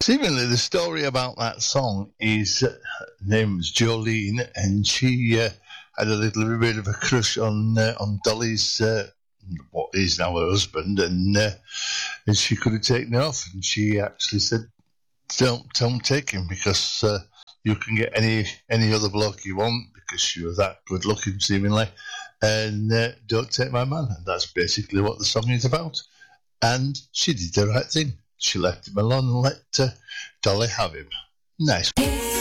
Seemingly, the story about that song is her name's Jolene, and she had a little bit of a crush on Dolly's what is now her husband, and she could have taken it off, and she actually said, "Don't take him because you can get any other bloke you want because you're that good looking, seemingly, and don't take my man." And that's basically what the song is about. And she did the right thing. She left him alone and let Dolly have him. Nice.